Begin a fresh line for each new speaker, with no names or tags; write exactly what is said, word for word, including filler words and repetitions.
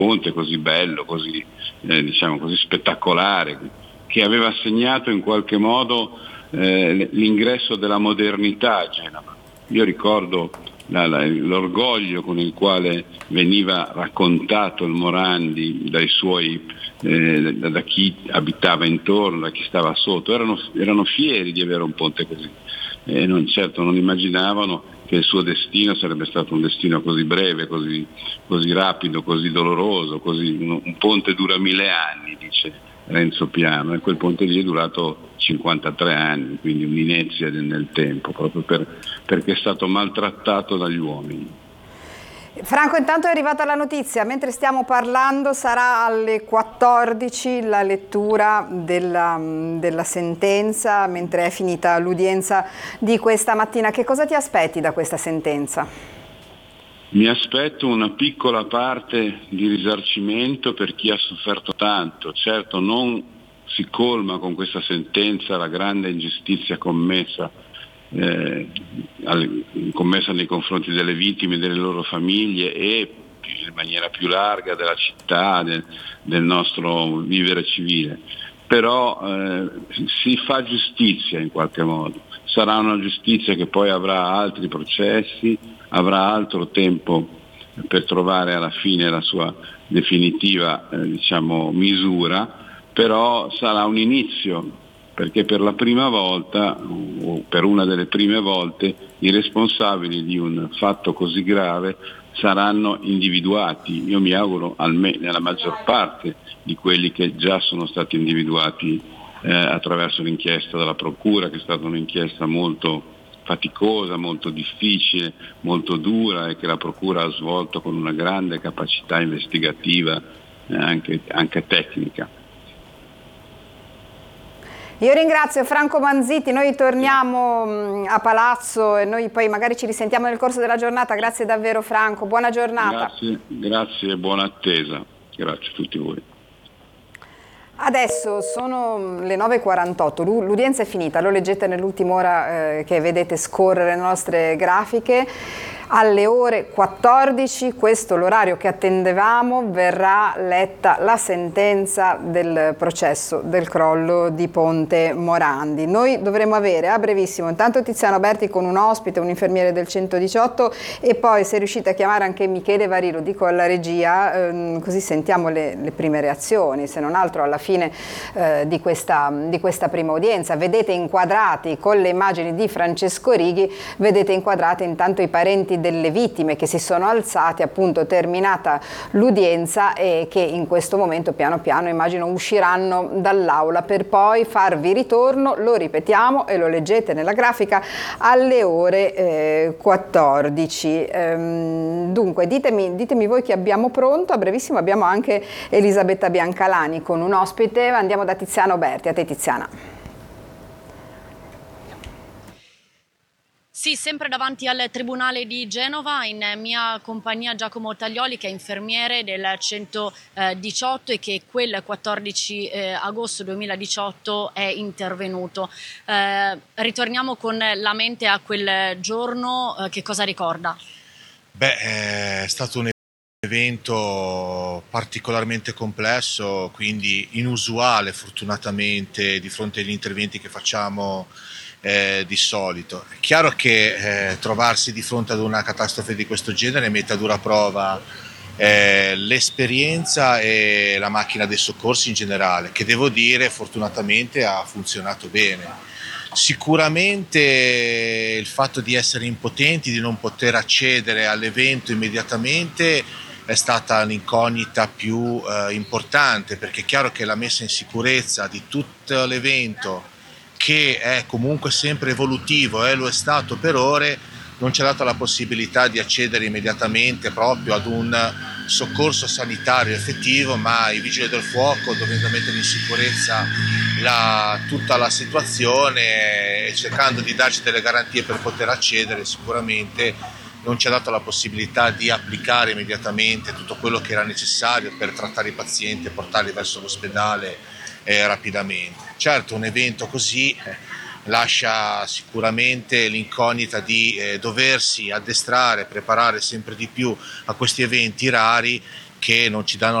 ponte così bello, così, eh, diciamo così spettacolare, che aveva segnato in qualche modo eh, l'ingresso della modernità a Genova. Io ricordo la, la, l'orgoglio con il quale veniva raccontato il Morandi dai suoi, eh, da, da chi abitava intorno, da chi stava sotto. Erano, erano fieri di avere un ponte così, e non, certo non immaginavano che il suo destino sarebbe stato un destino così breve, così, così rapido, così doloroso, così, un, un ponte dura mille anni, dice Renzo Piano, e quel ponte lì è durato cinquantatré anni, quindi un'inezia nel tempo, proprio per, perché è stato maltrattato dagli uomini.
Franco, intanto è arrivata la notizia, mentre stiamo parlando sarà alle quattordici la lettura della, della sentenza, mentre è finita l'udienza di questa mattina. Che cosa ti aspetti da questa sentenza?
Mi aspetto una piccola parte di risarcimento per chi ha sofferto tanto. Certo non si colma con questa sentenza la grande ingiustizia commessa, eh, commessa nei confronti delle vittime e delle loro famiglie e in maniera più larga della città, del, del nostro vivere civile. Però eh, si fa giustizia in qualche modo. Sarà una giustizia che poi avrà altri processi, avrà altro tempo per trovare alla fine la sua definitiva eh, diciamo, misura, però sarà un inizio, perché per la prima volta, o per una delle prime volte, i responsabili di un fatto così grave saranno individuati. Io mi auguro almeno nella maggior parte di quelli che già sono stati individuati eh, attraverso l'inchiesta della Procura, che è stata un'inchiesta molto faticosa, molto difficile, molto dura, e che la Procura ha svolto con una grande capacità investigativa eh, anche, anche tecnica.
Io ringrazio Franco Manzitti, noi torniamo a Palazzo e noi poi magari ci risentiamo nel corso della giornata. Grazie davvero Franco, buona giornata.
Grazie, grazie e buona attesa. Grazie a tutti voi.
Adesso sono le nove e quarantotto, l'udienza è finita, lo leggete nell'ultima ora eh, che vedete scorrere le nostre grafiche. Alle ore quattordici, questo l'orario che attendevamo, verrà letta la sentenza del processo del crollo di Ponte Morandi. Noi dovremo avere a brevissimo intanto Tiziano Berti con un ospite, un infermiere del centodiciotto, e poi se riuscite a chiamare anche Michele Vari, lo dico alla regia, ehm, così sentiamo le, le prime reazioni, se non altro alla fine eh, di, questa, di questa prima udienza. Vedete inquadrati con le immagini di Francesco Righi, vedete inquadrati intanto i parenti delle vittime che si sono alzati appunto terminata l'udienza e che in questo momento piano piano immagino usciranno dall'aula per poi farvi ritorno, lo ripetiamo e lo leggete nella grafica, alle ore eh, quattordici. Ehm, dunque ditemi, ditemi voi chi abbiamo pronto. A brevissimo abbiamo anche Elisabetta Biancalani con un ospite. Andiamo da Tiziano Berti. A te Tiziana.
Sì, sempre davanti al Tribunale di Genova, in mia compagnia Giacomo Taglioli, che è infermiere del centodiciotto e che quel quattordici agosto duemiladiciotto è intervenuto. Eh, ritorniamo con la mente a quel giorno, eh, che cosa ricorda?
Beh, è stato un evento particolarmente complesso, quindi inusuale fortunatamente di fronte agli interventi che facciamo Eh, di solito. È chiaro che eh, trovarsi di fronte ad una catastrofe di questo genere mette a dura prova eh, l'esperienza e la macchina dei soccorsi in generale, che devo dire fortunatamente ha funzionato bene. Sicuramente il fatto di essere impotenti, di non poter accedere all'evento immediatamente è stata l'incognita più eh, importante, perché è chiaro che la messa in sicurezza di tutto l'evento, che è comunque sempre evolutivo e eh, lo è stato per ore, non ci ha dato la possibilità di accedere immediatamente proprio ad un soccorso sanitario effettivo, ma i vigili del fuoco, dovendo mettere in sicurezza la, tutta la situazione e cercando di darci delle garanzie per poter accedere, sicuramente non ci ha dato la possibilità di applicare immediatamente tutto quello che era necessario per trattare i pazienti e portarli verso l'ospedale Eh, rapidamente. Certo, un evento così eh, lascia sicuramente l'incognita di eh, doversi addestrare, preparare sempre di più a questi eventi rari che non ci danno